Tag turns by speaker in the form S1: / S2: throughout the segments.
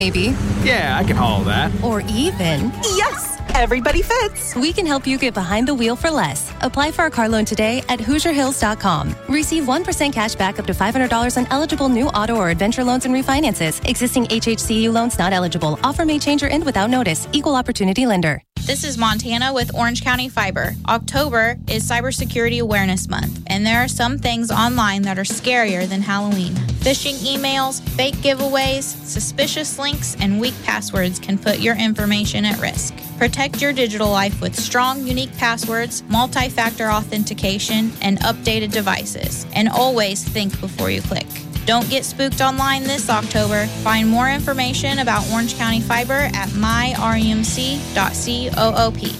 S1: Maybe.
S2: Yeah, I can haul that.
S1: Or even...
S3: Yes! Everybody fits.
S1: We can help you get behind the wheel for less. Apply for a car loan today at HoosierHills.com. Receive 1% cash back up to $500 on eligible new auto or adventure loans and refinances. Existing HHCU loans not eligible. Offer may change or end without notice. Equal opportunity lender.
S4: This is Montana with Orange County Fiber. October is Cybersecurity Awareness Month, and there are some things online that are scarier than Halloween. Phishing emails, fake giveaways, suspicious links, and weak passwords can put your information at risk. Protect your digital life with strong, unique passwords, multi-factor authentication, and updated devices. And always think before you click. Don't get spooked online this October. Find more information about Orange County Fiber at myremc.coop.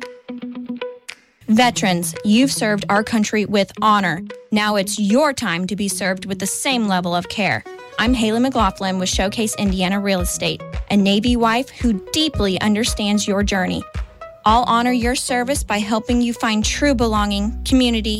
S4: Veterans, you've served our country with honor. Now it's your time to be served with the same level of care. I'm Haley McLaughlin with Showcase Indiana Real Estate, a Navy wife who deeply understands your journey. I'll honor your service by helping you find true belonging, community.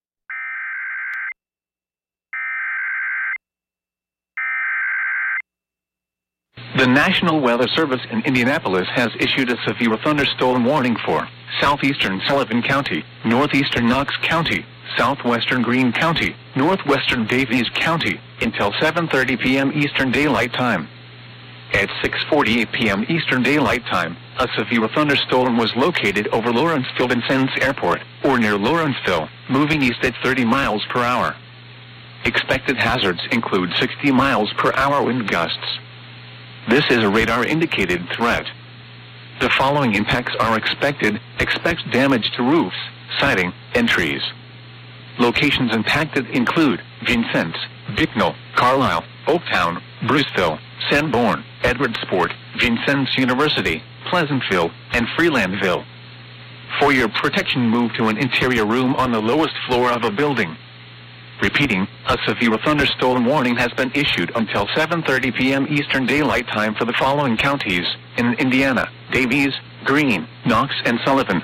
S5: The National Weather Service in Indianapolis has issued a severe thunderstorm warning for southeastern Sullivan County, northeastern Knox County, southwestern Greene County, northwestern Davies County until 7:30 p.m. Eastern Daylight Time. At 6:48 p.m. Eastern Daylight Time, a severe thunderstorm was located over Lawrenceville-Vincennes Airport, or near Lawrenceville, moving east at 30 miles per hour. Expected hazards include 60 miles per hour wind gusts. This is a radar-indicated threat. The following impacts are expected. Expect damage to roofs, siding, and trees. Locations impacted include Vincennes, Bicknell, Carlisle, Oaktown, Bruceville, Sanborn, Edwardsport, Vincennes University, Pleasantville, and Freelandville. For your protection, move to an interior room on the lowest floor of a building. Repeating, a severe thunderstorm warning has been issued until 7:30 p.m. Eastern Daylight Time for the following counties in Indiana: Davies, Greene, Knox, and Sullivan.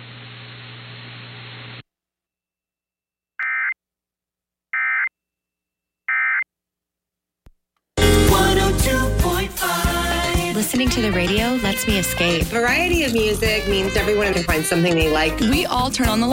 S1: Listening to the radio lets me escape.
S3: Variety of music means everyone can find something they like.
S1: We all turn on the